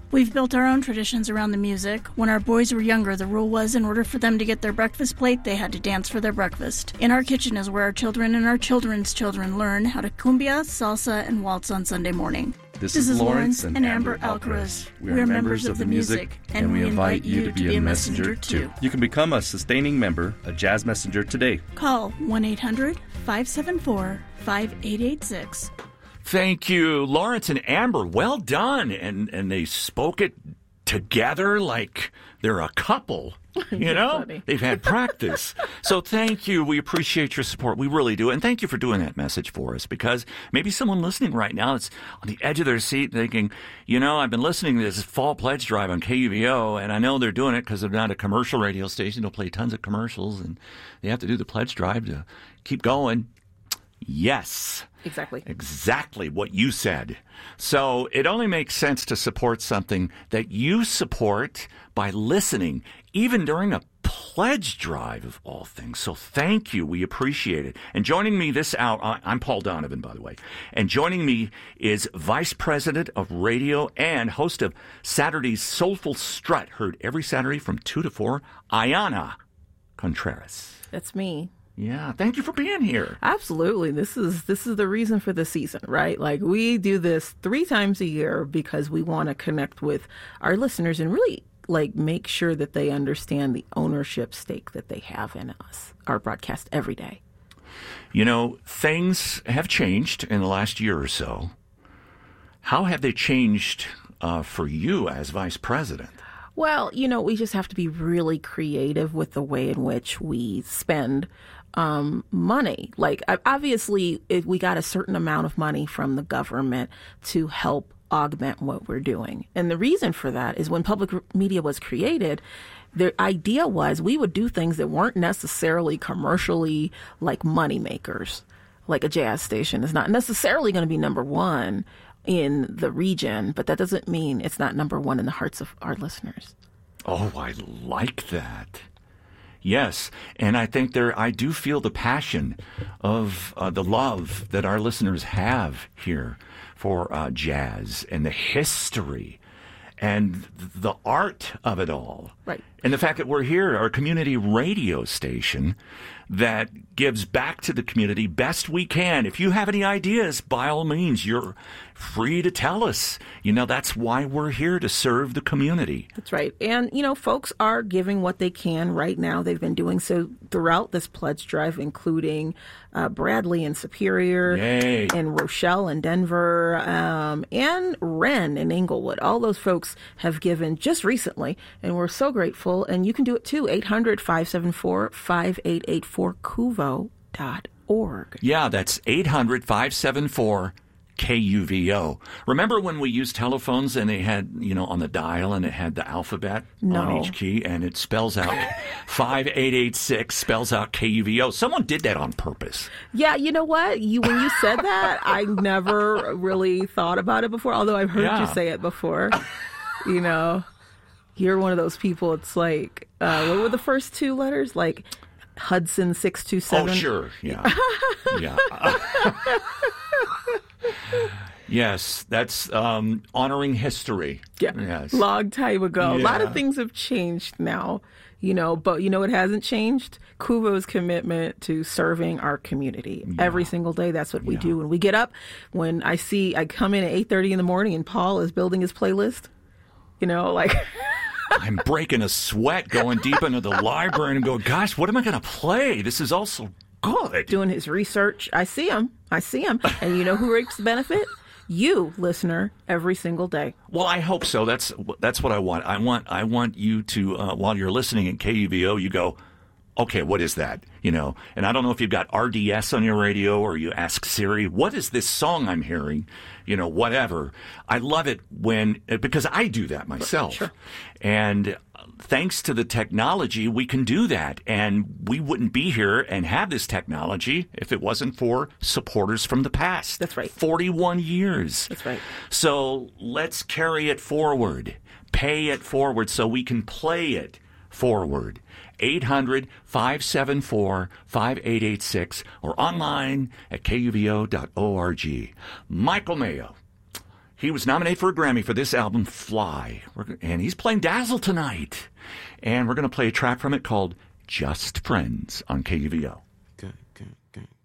We've built our own traditions around the music. When our boys were younger, the rule was in order for them to get their breakfast plate, they had to dance for their breakfast. In our kitchen is where our children and our children's children learn how to cumbia, salsa, and waltz on Sunday morning. This is Lawrence and Amber Alcaraz. We are members of the music, and we invite you to be a messenger, too. You can become a sustaining member, a Jazz Messenger, today. Call 1-800-574-5886. Thank you, Lawrence and Amber. Well done. And they spoke it together like they're a couple. You know, they've had practice. So thank you. We appreciate your support. We really do. And thank you for doing that message for us, because maybe someone listening right now is on the edge of their seat thinking, you know, I've been listening to this fall pledge drive on KUVO, and I know they're doing it because they're not a commercial radio station. They'll play tons of commercials, and they have to do the pledge drive to keep going. Yes. Exactly what you said. So it only makes sense to support something that you support by listening, even during a pledge drive of all things. So thank you. We appreciate it. And joining me this hour, I'm Paul Donovan, by the way. And joining me is Vice President of Radio and host of Saturday's Soulful Strut, heard every Saturday from 2 to 4, Ayana Contreras. That's me. Yeah, thank you for being here. Absolutely. This is the reason for the season, right? Like, we do this 3 times a year because we want to connect with our listeners and really like make sure that they understand the ownership stake that they have in us, our broadcast every day. You know, things have changed in the last year or so. How have they changed for you as vice president? Well, you know, we just have to be really creative with the way in which we spend money. Like, obviously, we got a certain amount of money from the government to help augment what we're doing. And the reason for that is when public media was created, the idea was we would do things that weren't necessarily commercially like money makers. Like a jazz station is not necessarily going to be number one in the region, but that doesn't mean it's not number one in the hearts of our listeners. Oh, I like that. Yes, and I think I do feel the passion of the love that our listeners have here for jazz and the history and the art of it all. Right. And the fact that we're here, our community radio station that gives back to the community best we can. If you have any ideas, by all means, you're free to tell us. You know, that's why we're here, to serve the community. That's right. And, you know, folks are giving what they can right now. They've been doing so throughout this pledge drive, including Bradley and Superior, Yay. And Rochelle and Denver, and Wren in Inglewood. All those folks have given just recently, and we're so grateful. And you can do it too. 800-574-5884, KUVO.org. Yeah, that's 800-574-KUVO. Remember when we used telephones and they had, you know, on the dial and it had the alphabet on each key, and it spells out 5886 spells out KUVO. Someone did that on purpose. Yeah, you know what? When you said that, I never really thought about it before, although I've heard you say it before. You know, you're one of those people, it's like, what were the first 2 letters? Like Hudson 627. Oh, sure. Yeah. Yeah. Yes, that's honoring history. Yeah. Yes. Long time ago. Yeah. A lot of things have changed now, you know, but you know what hasn't changed? KUVO's commitment to serving our community. Yeah. Every single day, that's what we do. When we get up, when I come in at 8:30 in the morning and Paul is building his playlist, you know, like... I'm breaking a sweat going deep into the library and go, gosh, what am I going to play? This is all so good. Doing his research. I see him. And you know who reaps the benefit? You, listener, every single day. Well, I hope so. That's what I want. I want you to, while you're listening at KUVO, you go, okay, what is that? You know, and I don't know if you've got RDS on your radio or you ask Siri, what is this song I'm hearing? You know, whatever. I love it because I do that myself. Sure. And thanks to the technology, we can do that. And we wouldn't be here and have this technology if it wasn't for supporters from the past. That's right. 41 years. That's right. So let's carry it forward, pay it forward so we can play it forward. 800-574-5886 or online at kuvo.org. Michael Mayo, He was nominated for a Grammy for this album, Fly. And he's playing Dazzle tonight. And we're going to play a track from it called Just Friends on KUVO. Good.